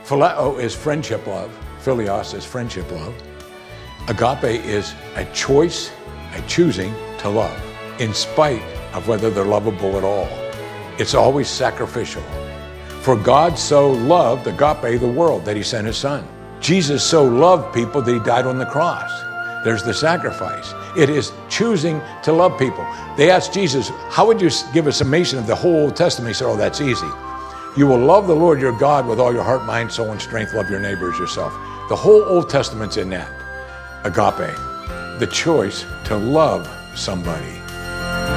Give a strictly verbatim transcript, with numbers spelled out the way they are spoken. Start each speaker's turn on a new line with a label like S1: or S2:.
S1: Phileo is friendship love. Philios is friendship love. Agape is a choice, a choosing to love, in spite of whether they're lovable at all. It's always sacrificial. For God so loved, agape, the world, that he sent his son. Jesus so loved people that he died on the cross. There's the sacrifice. It is choosing to love people. They asked Jesus, how would you give a summation of the whole Old Testament? He said, oh, that's easy. You will love the Lord your God with all your heart, mind, soul, and strength. Love your neighbor as yourself. The whole Old Testament's in that. Agape, the choice to love somebody.